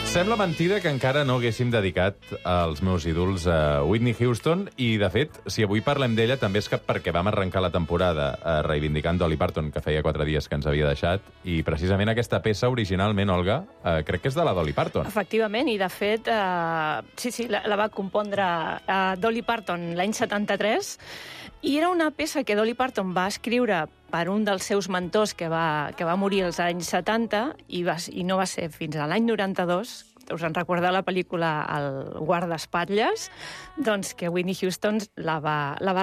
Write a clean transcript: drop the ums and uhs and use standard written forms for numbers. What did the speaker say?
Sembla mentida que encara no haguéssim dedicat els meus ídols a Whitney Houston i, de fet, si avui parlem d'ella també és que perquè vam arrencar la temporada reivindicant Dolly Parton, que feia 4 dies que ens havia deixat, i precisament aquesta peça originalment, Olga, crec que és de la Dolly Parton. Efectivament, i de fet, sí, la va compondre Dolly Parton l'any 73, i era una peça que Dolly Parton va escriure per un dels seus mentors que va morir als anys 70 i no va ser fins a l'any 92, us en recordeu la pel·lícula El guardaespatlles, doncs que Whitney Houston la va